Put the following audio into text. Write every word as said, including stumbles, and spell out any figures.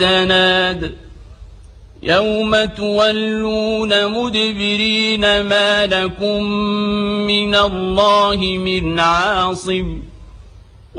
التناد يوم تولون مدبرين ما لكم من الله من عاصم